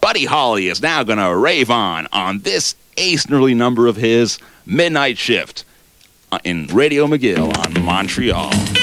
Buddy Holly is now going to rave on this ace early number of his, Midnight Shift, in Radio McGill on Montreal.